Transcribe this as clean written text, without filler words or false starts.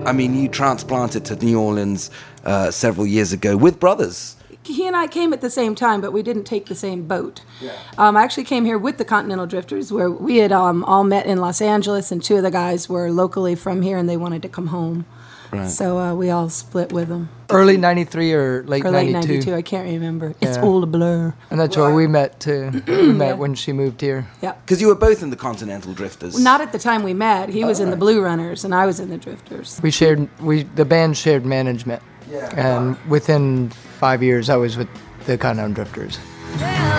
I mean, you transplanted to New Orleans several years ago with brothers. He and I came at the same time, but we didn't take the same boat. Yeah. I actually came here with the Continental Drifters, where we had all met in Los Angeles, and two of the guys were locally from here, and they wanted to come home. Right. So we all split with them. Early 93 or late 92? Or late 92, I can't remember. It's all a blur. And that's where we met, too. We met when she moved here. Yeah. Because you were both in the Continental Drifters. Not at the time we met. He was in the Blue Runners, and I was in the Drifters. The band shared management. Yeah. And within 5 years, I was with the Continental Drifters.